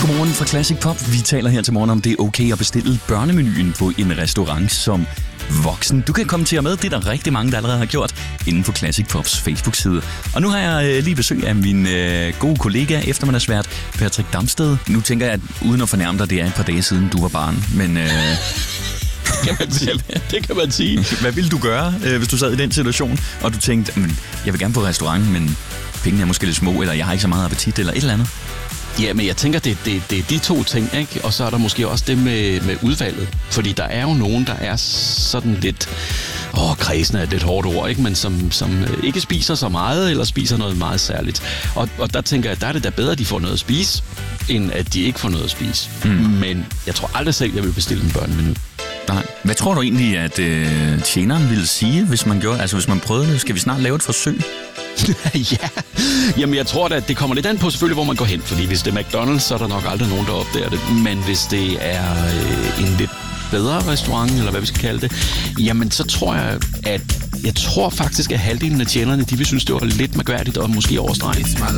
Godmorgen fra Classic Pop. Vi taler her til morgen om, det er okay at bestille børnemenuen på en restaurant som voksen. Du kan kommentere med, det er der rigtig mange, der allerede har gjort, inden på Classic Pops Facebook-side. Og nu har jeg lige besøg af min gode kollega, eftermiddagsvært Patrick Damsted. Nu tænker jeg, at uden at fornærme dig, det er et par dage siden, du var barn, men... Det kan man sige. Hvad ville du gøre, hvis du sad i den situation, og du tænkte, jeg vil gerne på restaurant, men pengene er måske lidt små, eller jeg har ikke så meget appetit, eller et eller andet? Ja, men jeg tænker, det er de to ting, ikke? Og så er der måske også det med udvalget. Fordi der er jo nogen, der er sådan lidt... kredsende er et lidt hårdt ord, ikke? Men som ikke spiser så meget, eller spiser noget meget særligt. Og der tænker jeg, der er det da bedre, at de får noget at spise, end at de ikke får noget at spise. Men jeg tror aldrig selv, jeg vil bestille en børnemenu. Nej. Hvad tror du egentlig, at tjeneren ville sige, hvis man gjorde, altså hvis man prøvede det? Skal vi snart lave et forsøg? Ja, jamen jeg tror da, at det kommer lidt an på selvfølgelig, hvor man går hen. Fordi hvis det er McDonald's, så er der nok aldrig nogen, der opdager det. Men hvis det er en lidt bedre restaurant, eller hvad vi skal kalde det, jamen så tror jeg, at faktisk, at halvdelen af tjenerne, de vil synes, det var lidt mærkværdigt og måske overstreget.